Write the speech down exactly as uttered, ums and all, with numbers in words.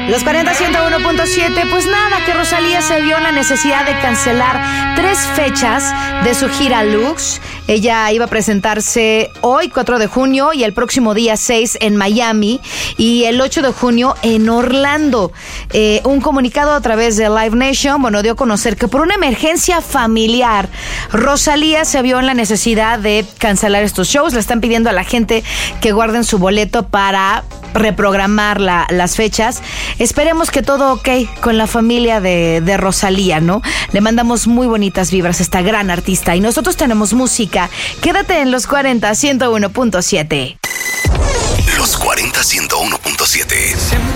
Los cuarenta ciento uno punto siete, pues nada, que Rosalía se vio en la necesidad de cancelar tres fechas de su gira Lux. Ella iba a presentarse hoy, cuatro de junio, y el próximo día seis en Miami, y el ocho de junio en Orlando. Eh, un comunicado a través de Live Nation, bueno, dio a conocer que por una emergencia familiar, Rosalía se vio en la necesidad de cancelar estos shows. Le están pidiendo a la gente que guarden su boleto para reprogramar la, las fechas. Esperemos que todo ok con la familia de, de Rosalía, ¿no? Le mandamos muy bonitas vibras a esta gran artista, y nosotros tenemos música. Quédate en los cuarenta ciento uno punto siete. Los cuarenta ciento uno punto siete.